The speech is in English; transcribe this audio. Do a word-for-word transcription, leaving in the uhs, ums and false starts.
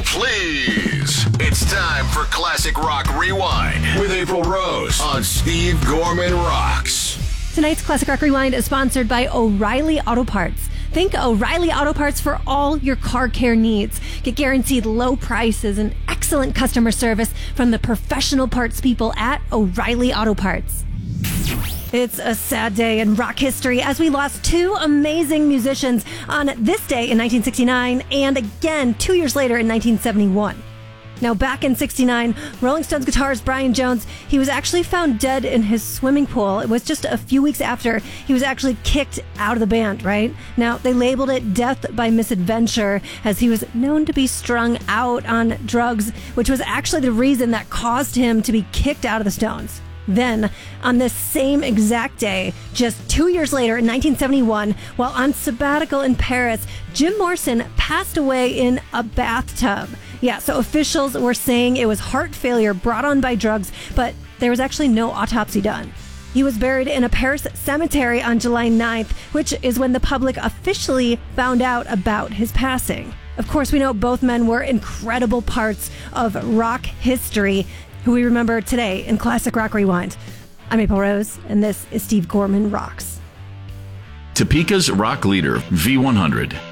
please. It's time for Classic Rock Rewind with April Rose on Steve Gorman Rocks. Tonight's Classic Rock Rewind is sponsored by O'Reilly Auto Parts. Think O'Reilly Auto Parts for all your car care needs. Get guaranteed low prices and excellent customer service from the professional parts people at O'Reilly Auto Parts. It's a sad day in rock history as we lost two amazing musicians on this day in nineteen sixty-nine and again two years later in nineteen seventy-one. Now, back in sixty-nine, Rolling Stones guitarist Brian Jones, he was actually found dead in his swimming pool. It was just a few weeks after he was actually kicked out of the band, right? Now, they labeled it death by misadventure as he was known to be strung out on drugs, which was actually the reason that caused him to be kicked out of the Stones. Then, on this same exact day, just two years later in nineteen seventy-one, while on sabbatical in Paris, Jim Morrison passed away in a bathtub. Yeah, so officials were saying it was heart failure brought on by drugs, but there was actually no autopsy done. He was buried in a Paris cemetery on July ninth, which is when the public officially found out about his passing. Of course, we know both men were incredible parts of rock history, who we remember today in Classic Rock Rewind. I'm April Rose, and this is Steve Gorman Rocks. Topeka's rock leader, V one hundred.